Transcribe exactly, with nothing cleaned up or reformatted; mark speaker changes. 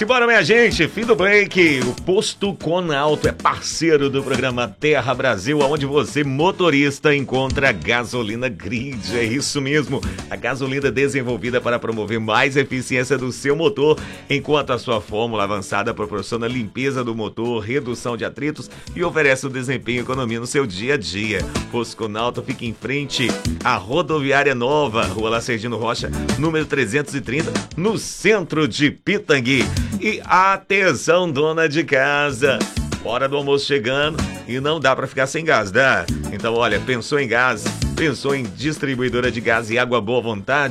Speaker 1: Simbora, minha gente, fim do break. O Posto Conalto é parceiro do programa Terra Brasil, onde você, motorista, encontra gasolina grid. É isso mesmo, a gasolina desenvolvida para promover mais eficiência do seu motor, enquanto a sua fórmula avançada proporciona limpeza do motor, redução de atritos e oferece o desempenho e economia no seu dia a dia. Posto Conalto fica em frente à Rodoviária Nova, Rua Lacerdino Rocha, número trezentos e trinta, no centro de Pitangui. E atenção, dona de casa, hora do almoço chegando e não dá para ficar sem gás, né? Então, olha, pensou em gás, pensou em distribuidora de gás e água boa vontade?